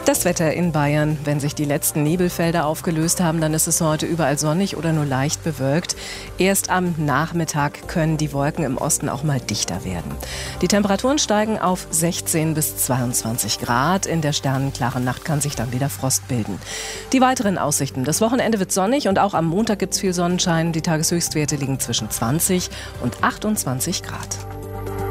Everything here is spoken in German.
Das Wetter in Bayern. Wenn sich die letzten Nebelfelder aufgelöst haben, dann ist es heute überall sonnig oder nur leicht bewölkt. Erst am Nachmittag können die Wolken im Osten auch mal dichter werden. Die Temperaturen steigen auf 16 bis 22 Grad. In der sternenklaren Nacht kann sich dann wieder Frost bilden. Die weiteren Aussichten. Das Wochenende wird sonnig und auch am Montag gibt es viel Sonnenschein. Die Tageshöchstwerte liegen zwischen 20 und 28 Grad.